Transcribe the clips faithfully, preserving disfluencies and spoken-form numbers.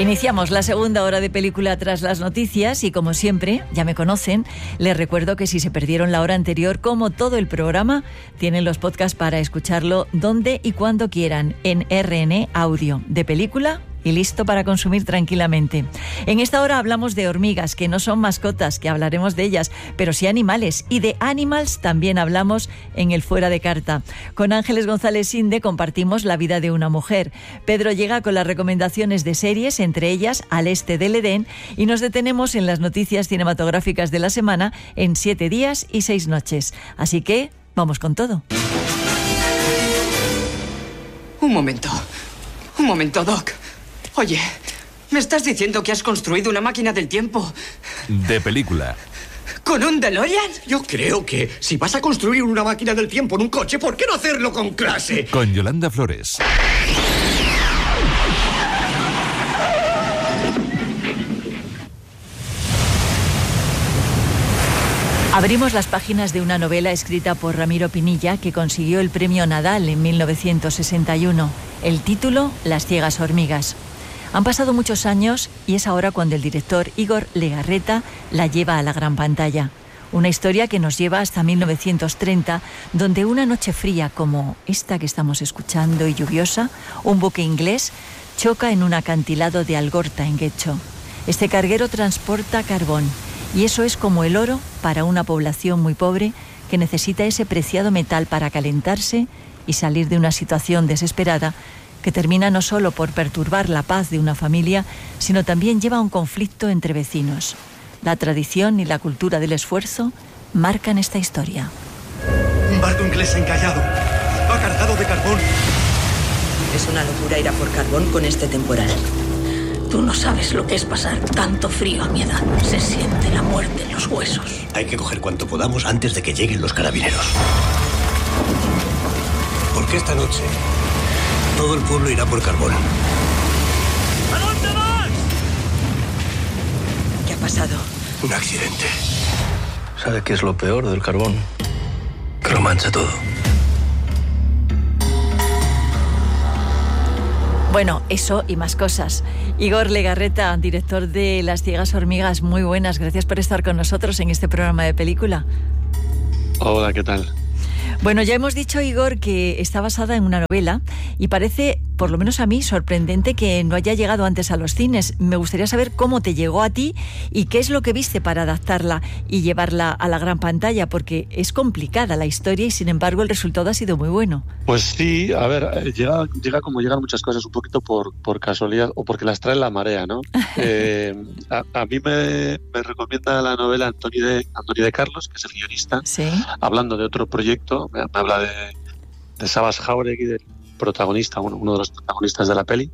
Iniciamos la segunda hora de película tras las noticias y, como siempre, ya me conocen, les recuerdo que si se perdieron la hora anterior, como todo el programa, tienen los podcasts para escucharlo donde y cuando quieran en R N E Audio, de película y listo para consumir tranquilamente. En esta hora hablamos de hormigas, que no son mascotas, que hablaremos de ellas, pero sí animales, y de Animals también hablamos en el Fuera de Carta. Con Ángeles González Inde compartimos la vida de una mujer. Pedro llega con las recomendaciones de series, entre ellas Al Este del Edén, y nos detenemos en las noticias cinematográficas de la semana en siete días y seis noches. Así que, vamos con todo. Un momento, un momento, Doc. Oye, ¿me estás diciendo que has construido una máquina del tiempo? De película. ¿Con un DeLorean? Yo creo que si vas a construir una máquina del tiempo en un coche, ¿por qué no hacerlo con clase? Con Yolanda Flores. Abrimos las páginas de una novela escrita por Ramiro Pinilla que consiguió el premio Nadal en mil novecientos sesenta y uno. El título, Las ciegas hormigas. Han pasado muchos años y es ahora cuando el director Igor Legarreta la lleva a la gran pantalla. Una historia que nos lleva hasta mil novecientos treinta, donde una noche fría como esta que estamos escuchando y lluviosa, un buque inglés choca en un acantilado de Algorta, en Guecho. Este carguero transporta carbón y eso es como el oro para una población muy pobre que necesita ese preciado metal para calentarse y salir de una situación desesperada que termina no solo por perturbar la paz de una familia, sino también lleva a un conflicto entre vecinos. La tradición y la cultura del esfuerzo marcan esta historia. Un barco inglés encallado. Va cargado de carbón. Es una locura ir a por carbón con este temporal. Tú no sabes lo que es pasar tanto frío a mi edad. Se siente la muerte en los huesos. Hay que coger cuanto podamos antes de que lleguen los carabineros. Porque esta noche todo el pueblo irá por carbón. ¿A dónde vas? ¿Qué ha pasado? Un accidente. ¿Sabe qué es lo peor del carbón? Que lo mancha todo. Bueno, eso y más cosas. Igor Legarreta, director de Las ciegas hormigas, muy buenas. Gracias por estar con nosotros en este programa de película. Hola, ¿qué tal? Bueno, ya hemos dicho, Igor, que está basada en una novela y parece, por lo menos a mí, sorprendente que no haya llegado antes a los cines. Me gustaría saber cómo te llegó a ti y qué es lo que viste para adaptarla y llevarla a la gran pantalla, porque es complicada la historia y, sin embargo, el resultado ha sido muy bueno. Pues sí, a ver, llega, llega como llegan muchas cosas, un poquito por, por casualidad o porque las trae la marea, ¿no? eh, a, a mí me, me recomienda la novela Antoni de, Antoni de Carlos, que es el guionista, ¿sí? Hablando de otro proyecto. Me habla de, de Sabas Jauregui, del protagonista, uno, uno de los protagonistas de la peli.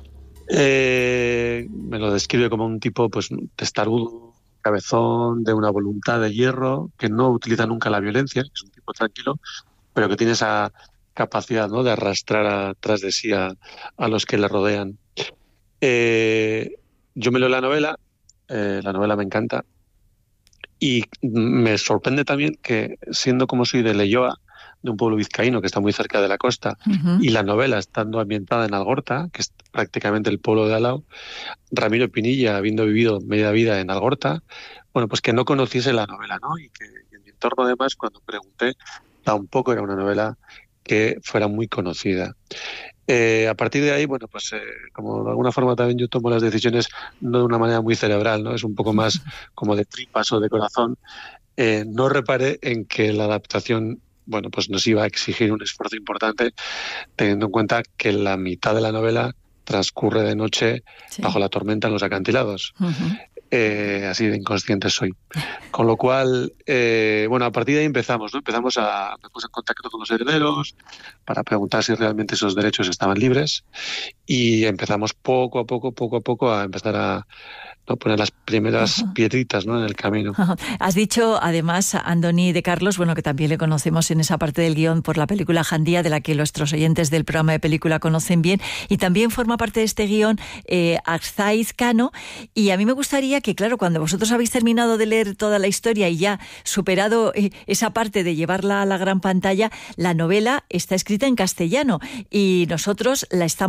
Eh, me lo describe como un tipo pues testarudo, cabezón, de una voluntad de hierro, que no utiliza nunca la violencia, es un tipo tranquilo, pero que tiene esa capacidad, ¿no?, de arrastrar atrás de sí a, a los que le rodean. Eh, yo me leo la novela, eh, la novela me encanta, y me sorprende también que, siendo como soy de Leioa, de un pueblo vizcaíno que está muy cerca de la costa, uh-huh. y la novela estando ambientada en Algorta, que es prácticamente el pueblo de al lado, Ramiro Pinilla, habiendo vivido media vida en Algorta, bueno, pues que no conociese la novela, ¿no? Y que en mi entorno, además, cuando pregunté, tampoco era una novela que fuera muy conocida. Eh, a partir de ahí, bueno, pues eh, como de alguna forma también yo tomo las decisiones no de una manera muy cerebral, ¿no? Es un poco más como de tripas o de corazón. Eh, no reparé en que la adaptación, bueno, pues nos iba a exigir un esfuerzo importante, teniendo en cuenta que la mitad de la novela transcurre de noche, sí, bajo la tormenta en los acantilados. Uh-huh. Eh, así de inconsciente soy. Con lo cual, eh, bueno, a partir de ahí empezamos, ¿no? Empezamos a, me puse en contacto con los herederos para preguntar si realmente esos derechos estaban libres y empezamos poco a poco, poco a poco a empezar a, ¿no?, poner las primeras uh-huh. piedritas, ¿no?, en el camino. Uh-huh. Has dicho, además, a Antoni de Carlos, bueno, que también le conocemos en esa parte del guión por la película Jandía, de la que nuestros oyentes del programa de película conocen bien, y también forma parte de este guión eh, Arzaiz Cano, y a mí me gustaría que, claro, cuando vosotros habéis terminado de leer toda la historia y ya superado eh, esa parte de llevarla a la gran pantalla, la novela está escrita en castellano y nosotros la estamos viendo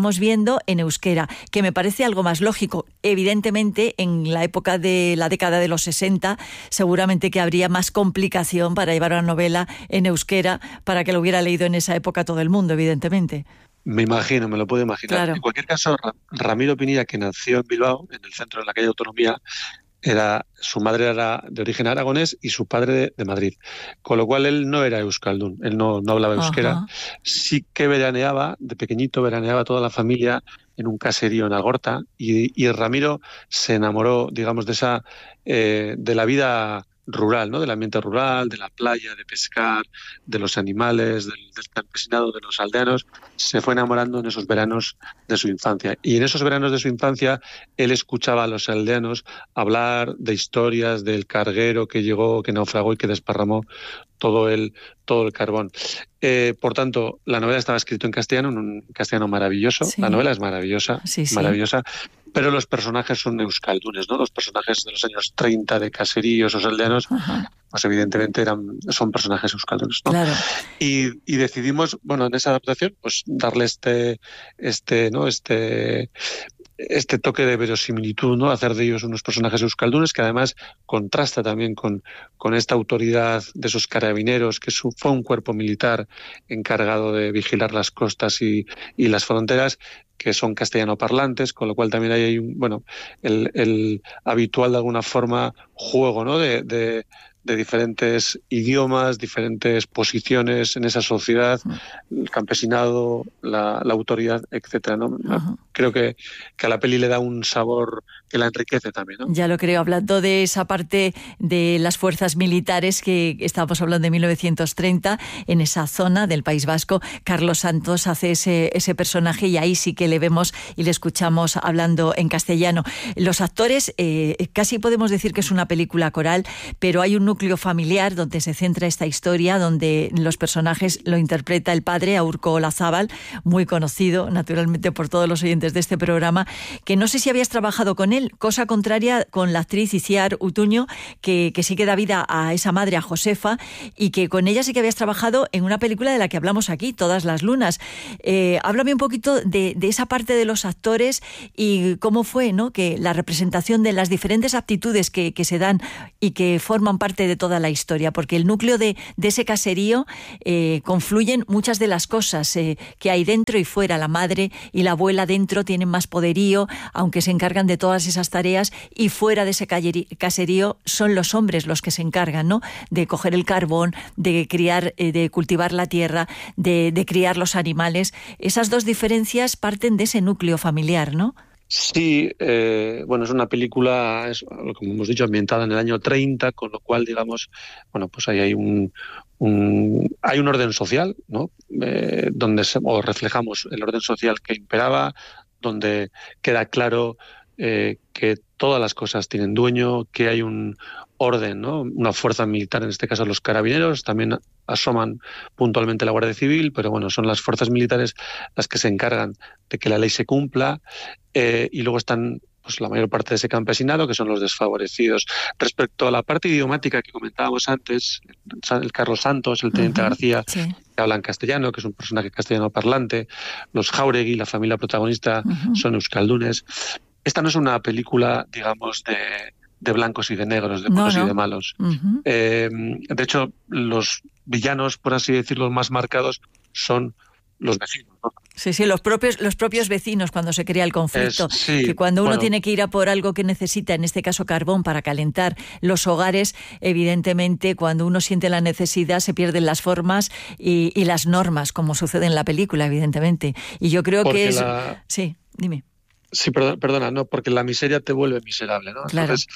leyendo en euskera, que me parece algo más lógico. Evidentemente, en la época de la década de los sesenta, seguramente que habría más complicación para llevar una novela en euskera para que lo hubiera leído en esa época todo el mundo, evidentemente. Me imagino, me lo puedo imaginar. Claro. En cualquier caso, Ramiro Pinilla, que nació en Bilbao, en el centro de la calle Autonomía, era, su madre era de origen aragonés y su padre de, de Madrid. Con lo cual él no era euskaldún, él no, no hablaba euskera. Ajá. Sí que veraneaba, de pequeñito veraneaba toda la familia en un caserío en Algorta, y, y Ramiro se enamoró, digamos, de esa eh, de la vida rural, ¿no? Del ambiente rural, de la playa, de pescar, de los animales, del, del campesinado, de los aldeanos. Se fue enamorando en esos veranos de su infancia. Y en esos veranos de su infancia, él escuchaba a los aldeanos hablar de historias del carguero que llegó, que naufragó y que desparramó todo el, todo el carbón. Eh, por tanto, la novela estaba escrita en castellano, en un castellano maravilloso. Sí. La novela es maravillosa, sí, sí. maravillosa. Pero los personajes son euskaldunes, ¿no? Los personajes de los años treinta de caseríos o aldeanos, ajá, pues evidentemente eran, son personajes euskaldunes, ¿no? Claro. Y, y decidimos, bueno, en esa adaptación, pues darle este, este, ¿no? Este, este toque de verosimilitud, ¿no? Hacer de ellos unos personajes euskaldunes, que además contrasta también con, con esta autoridad de esos carabineros, que su, fue un cuerpo militar encargado de vigilar las costas y, y las fronteras, que son castellano parlantes, con lo cual también hay un, bueno, el, el habitual de alguna forma juego, ¿no? de, de, de diferentes idiomas, diferentes posiciones en esa sociedad, el campesinado, la, la autoridad, etcétera, ¿no? Uh-huh. Creo que, que a la peli le da un sabor que la enriquece también, ¿no? Ya lo creo, hablando de esa parte de las fuerzas militares que estábamos hablando de mil novecientos treinta, en esa zona del País Vasco, Carlos Santos hace ese, ese personaje y ahí sí que le vemos y le escuchamos hablando en castellano. Los actores, eh, casi podemos decir que es una película coral, pero hay un núcleo familiar donde se centra esta historia, donde los personajes lo interpreta el padre, Aurko Olazábal, muy conocido naturalmente por todos los oyentes de este programa, que no sé si habías trabajado con él, cosa contraria con la actriz Itziar Utuño, que, que sí que da vida a esa madre, a Josefa, y que con ella sí que habías trabajado en una película de la que hablamos aquí, Todas las lunas. Eh, háblame un poquito de, de esa parte de los actores y cómo fue, ¿no?, que la representación de las diferentes aptitudes que, que se dan y que forman parte de toda la historia, porque el núcleo de, de ese caserío eh, confluyen muchas de las cosas eh, que hay dentro y fuera. La madre y la abuela dentro tienen más poderío, aunque se encargan de todas esas tareas, y fuera de ese caserío son los hombres los que se encargan, ¿no?, de coger el carbón, de criar, eh, de cultivar la tierra, de, de criar los animales. Esas dos diferencias parten de ese núcleo familiar, ¿no? Sí, eh, bueno, es una película, es, como hemos dicho, ambientada en el año treinta, con lo cual, digamos, bueno, pues ahí hay un, un hay un orden social, ¿no?, eh, donde se, o reflejamos el orden social que imperaba, donde queda claro eh, que todas las cosas tienen dueño, que hay un orden, ¿no?, una fuerza militar, en este caso los carabineros, también asoman puntualmente la Guardia Civil, pero bueno, son las fuerzas militares las que se encargan de que la ley se cumpla, eh, y luego están pues la mayor parte de ese campesinado, que son los desfavorecidos. Respecto a la parte idiomática que comentábamos antes, el Carlos Santos, el teniente uh-huh, García, sí, que habla en castellano, que es un personaje castellano parlante, los Jauregui, la familia protagonista, uh-huh, son euskaldunes. Esta no es una película, digamos, de, de blancos y de negros, de buenos no, no. y de malos. Uh-huh. Eh, de hecho, los villanos, por así decirlo, más marcados son los vecinos, ¿no? Sí, sí, los propios, los propios vecinos cuando se crea el conflicto. Es, sí, que cuando uno bueno. tiene que ir a por algo que necesita, en este caso carbón, para calentar los hogares, evidentemente cuando uno siente la necesidad se pierden las formas y, y las normas, como sucede en la película, evidentemente. Y yo creo Porque que es... la... Sí, dime. Sí, perdona, perdona, no, porque la miseria te vuelve miserable, ¿no? Claro. Entonces,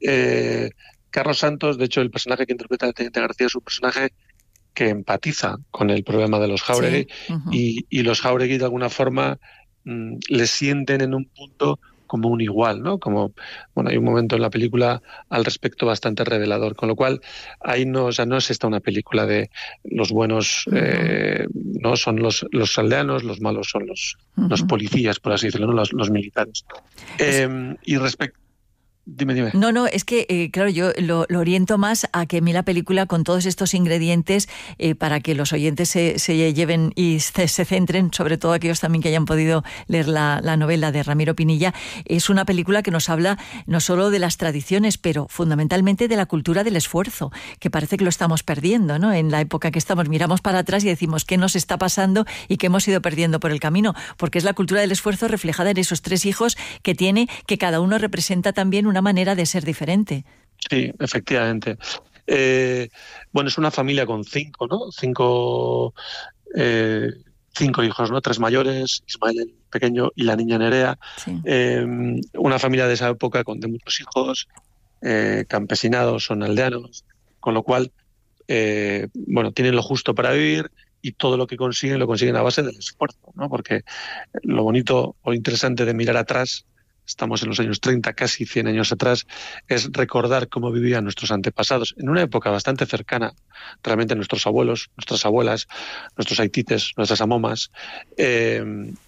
eh, Carlos Santos, de hecho, el personaje que interpreta el teniente García es un personaje que empatiza con el problema de los Jauregui, sí, uh-huh, y, y los Jauregui de alguna forma mmm, le sienten en un punto como un igual, ¿no? Como, bueno, hay un momento en la película al respecto bastante revelador, con lo cual ahí no, o sea, no es esta una película de los buenos, uh-huh, eh, no son los, los aldeanos, los malos son los, uh-huh, los policías, por así decirlo, ¿no? los, los militares. Eh, y respecto Dime, dime. No, no, es que, eh, claro, yo lo, lo oriento más a que a mí la película, con todos estos ingredientes, eh, para que los oyentes se, se lleven y se, se centren, sobre todo aquellos también que hayan podido leer la, la novela de Ramiro Pinilla, es una película que nos habla no solo de las tradiciones, pero fundamentalmente de la cultura del esfuerzo, que parece que lo estamos perdiendo, ¿no? En la época que estamos, miramos para atrás y decimos qué nos está pasando y qué hemos ido perdiendo por el camino, porque es la cultura del esfuerzo reflejada en esos tres hijos que tiene, que cada uno representa también una manera de ser diferente. Sí, efectivamente. Eh, bueno, es una familia con cinco, ¿no? Cinco, eh, cinco hijos, ¿no? Tres mayores, Ismael el pequeño y la niña Nerea. Sí. Eh, una familia de esa época con de muchos hijos, eh, campesinados, son aldeanos, con lo cual, eh, bueno, tienen lo justo para vivir y todo lo que consiguen lo consiguen a base del esfuerzo, ¿no? Porque lo bonito o interesante de mirar atrás, estamos en los años treinta, casi cien años atrás, es recordar cómo vivían nuestros antepasados en una época bastante cercana, realmente nuestros abuelos, nuestras abuelas, nuestros haitites, nuestras amomas, eh,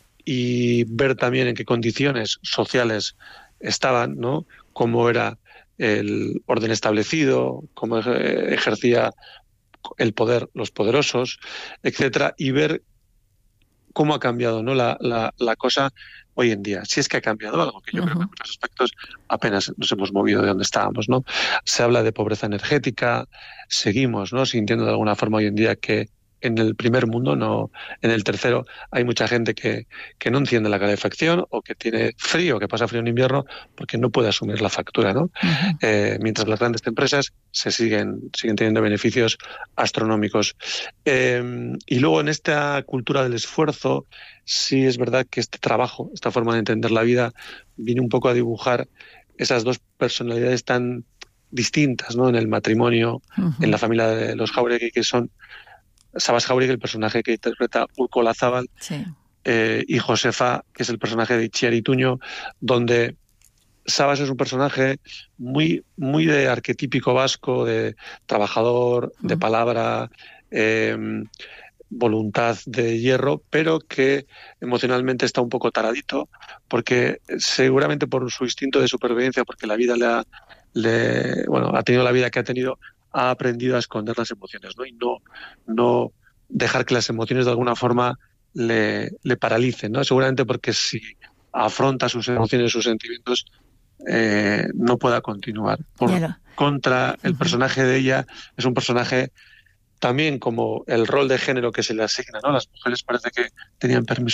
y ver también en qué condiciones sociales estaban, ¿no? Cómo era el orden establecido, cómo ejercía el poder los poderosos, etcétera, y ver cómo ha cambiado, ¿no? la, la, la cosa hoy en día. Si es que ha cambiado algo, que yo uh-huh. creo que en muchos aspectos apenas nos hemos movido de donde estábamos, ¿no? Se habla de pobreza energética, seguimos, ¿no? sintiendo de alguna forma hoy en día que en el primer mundo, no en el tercero, hay mucha gente que, que no enciende la calefacción o que tiene frío, que pasa frío en invierno porque no puede asumir la factura, ¿no? Uh-huh. Eh, mientras las grandes empresas se siguen, siguen teniendo beneficios astronómicos. Eh, y luego en esta cultura del esfuerzo, sí es verdad que este trabajo, esta forma de entender la vida, viene un poco a dibujar esas dos personalidades tan distintas, ¿no? En el matrimonio, uh-huh. en la familia de los Jáuregui, que son Sabas Jáuregui, el personaje que interpreta Urko Olazábal, sí. eh, y Josefa, que es el personaje de Itziar Ituño, donde Sabas es un personaje muy, muy de arquetípico vasco, de trabajador, uh-huh. de palabra, eh, voluntad de hierro, pero que emocionalmente está un poco taradito, porque seguramente por su instinto de supervivencia, porque la vida le ha, le, bueno, ha tenido la vida que ha tenido, ha aprendido a esconder las emociones, ¿no? Y no, no dejar que las emociones de alguna forma le, le paralicen, ¿no? Seguramente porque si afronta sus emociones, sus sentimientos, eh, no pueda continuar. Por contra, el uh-huh. personaje de ella es un personaje también como el rol de género que se le asigna, ¿no? Las mujeres parece que tenían permiso